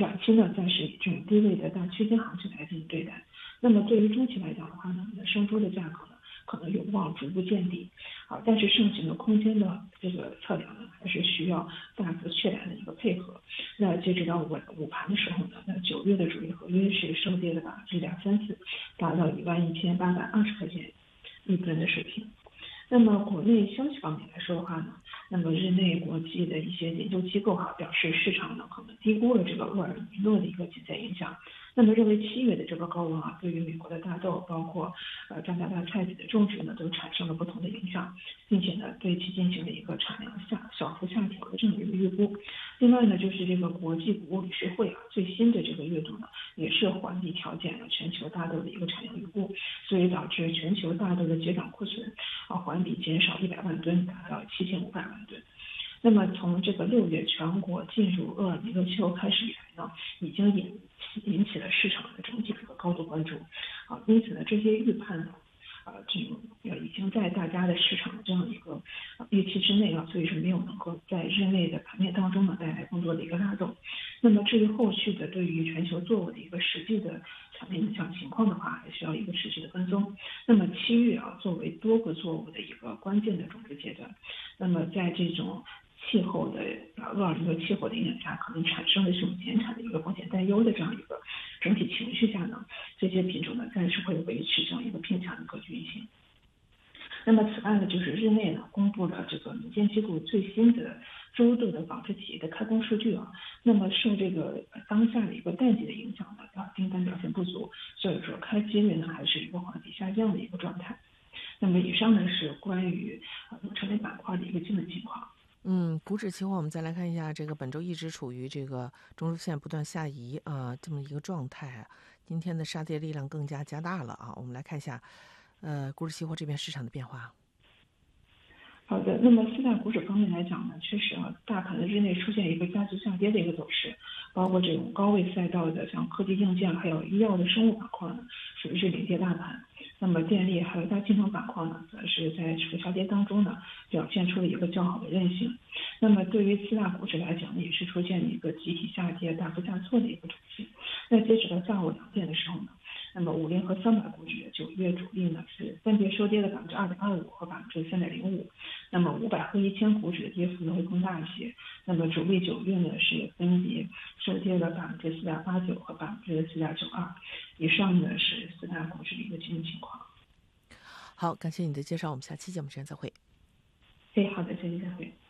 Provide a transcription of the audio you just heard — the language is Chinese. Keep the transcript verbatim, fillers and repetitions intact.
短期呢暂时以这种低位的大区间行情来进行对待。那么对于中期来讲的话呢，生猪的价格呢可能有望逐步见底，啊，但是上行的空间的这个测量呢，还是需要大幅确认的一个配合。那截止到午午盘的时候呢，那九月的主力合约是收跌了百分之两三四，达到一万一千八百二十块钱一吨的水平。那么国内消息方面来说的话呢，那么日内国际的一些研究机构哈表示，市场呢可能低估了这个厄尔尼诺的一个潜在影响。那么认为七月的这个高温啊，对于美国的大豆，包括呃加拿大菜籽的种植呢，都产生了不同的影响，并且呢对其进行了一个产量下小幅下调的这么一个预估。另外呢，就是这个国际谷物理事会啊最新的这个月度呢，也是环比调减了全球大豆的一个产量预估，所以导致全球大豆的结长库存啊环比减少一百万吨，达到七千五百万吨。那么从这个六月全国进入厄尔尼诺气候开始以来呢，已经引引起了市场的整体的一个高度关注，啊，因此呢，这些预判呢，呃，这种呃已经在大家的市场的这样一个预期之内啊，所以说没有能够在日内的盘面当中呢带来更多的一个拉动。那么至于后续的对于全球作物的一个实际的产品影响情况的话，还需要一个持续的跟踪。那么七月啊，作为多个作物的一个关键的种植阶段，那么在这种气候的呃厄尔尼诺气候的影响下，可能产生的这种减产的一个风险担忧的这样一个整体情绪下呢，这些品种呢暂时会维持这样一个偏强的格局运行。那么此外呢，就是日内呢公布了这个民间机构最新的周度的纺织企业的开工数据啊，那么受这个当下的一个淡季的影响呢，啊订单表现不足，所以说开机率呢还是一个环比下降的一个状态。那么以上呢是关于呃农产品板块的一个基本情况。 嗯，股指期货我们再来看一下，这个本周一直处于这个中枢线不断下移啊、这么一个状态。今天的杀跌力量更加加大了啊。我们来看一下，呃，股指期货这边市场的变化。 好的，那么四大股指方面来讲呢，确实啊，大盘的日内出现一个加速下跌的一个走势，包括这种高位赛道的像科技硬件还有医药的生物板块呢，属于是领跌大盘。那么电力还有大金融板块呢，则是在这个下跌当中呢，表现出了一个较好的韧性。那么对于四大股指来讲呢，也是出现了一个集体下跌、大幅下挫的一个周期。那截止到下午两点的时候呢，那么五零和三百股指的九月主力呢是分别收跌了百分之二点二五和百分之三点零五，那么五百和一千股指的跌幅呢会更大一些。那么主力九月呢是分别收跌了百分之四点八九和百分之四点九二。以上呢是四大股指的一个基本情况。 好，感谢你的介绍，我们下期节目时间再会。 哎，好的，谢谢再会。